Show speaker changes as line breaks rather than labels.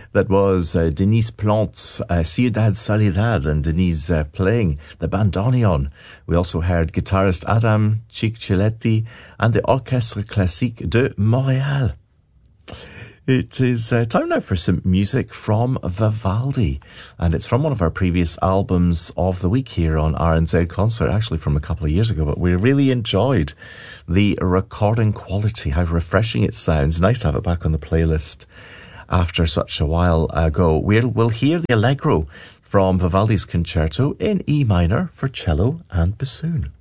That was Denise Plante's Ciudad Soledad, and Denise playing the bandoneon. We also heard guitarist Adam Cicciletti and the Orchestre Classique de Montréal. It is time now for some music from Vivaldi, and it's from one of our previous albums of the week here on RNZ Concert, actually from a couple of years ago, but we really enjoyed the recording quality, how refreshing it sounds. Nice to have it back on the playlist after such a while ago. We'll hear the Allegro from Vivaldi's Concerto in E minor for cello and bassoon.